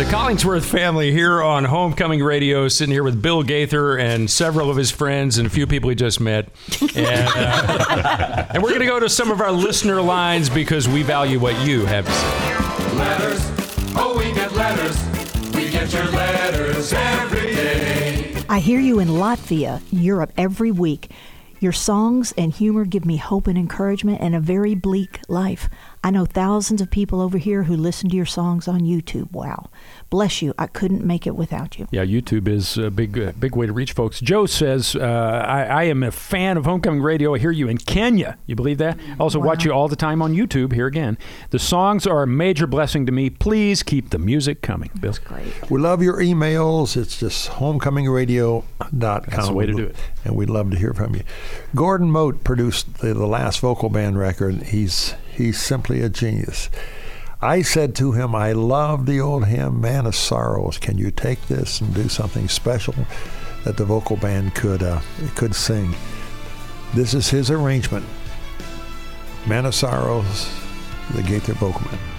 The Collingsworth family here on Homecoming Radio, sitting here with Bill Gaither and several of his friends and a few people he just met. And we're going to go to some of our listener lines because we value what you have to say. Letters, oh, we get letters. We get your letters every day. I hear you in Latvia, Europe, every week. Your songs and humor give me hope and encouragement in a very bleak life. I know thousands of people over here who listen to your songs on YouTube. Wow. Bless you. I couldn't make it without you. Yeah, YouTube is a big way to reach folks. Joe says, I am a fan of Homecoming Radio. I hear you in Kenya. You believe that? Also watch you all the time on YouTube. Here again. The songs are a major blessing to me. Please keep the music coming. Bill? That's great. We love your emails. It's just homecomingradio.com. That's the way to do it. And we'd love to hear from you. Gordon Mote produced the last Vocal Band record. He's simply a genius. I said to him, I love the old hymn, Man of Sorrows. Can you take this and do something special that the Vocal Band could sing? This is his arrangement. Man of Sorrows, the Gaither Vocal Band.